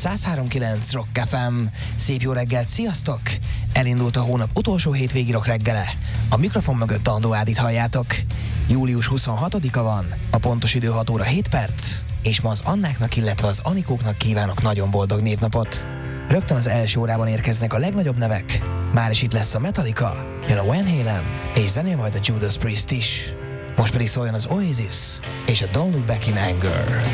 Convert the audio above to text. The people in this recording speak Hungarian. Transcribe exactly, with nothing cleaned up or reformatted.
száz három kilenc Rock ef em. Szép jó reggelt, sziasztok! Elindult a hónap utolsó hétvégi rock reggele. A mikrofon mögött Andó Ádit halljátok. július huszonhatodika van, a pontos idő hat óra hét perc, és ma az Annáknak, illetve az Anikóknak kívánok nagyon boldog névnapot. Rögtön az első órában érkeznek a legnagyobb nevek. Már is itt lesz a Metallica, jön a Van Halen, és zenél majd a Judas Priest is. Most pedig szóljon az Oasis és a Don't Look Back in Anger.